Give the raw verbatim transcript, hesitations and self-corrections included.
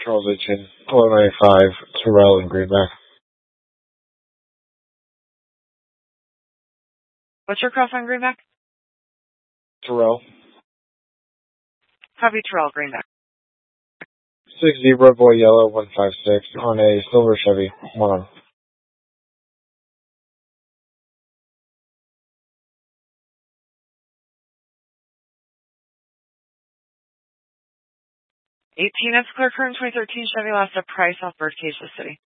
Charles eighteen, eleven ninety-five, Terrell in Greenback. What's your cross on Greenback? Terrell. Copy Terrell, Greenback. six zebra, boy yellow, one five six, on a silver Chevy, one on. eighteen, that's clear current twenty thirteen Chevy Lasta price off Birdcage, the city.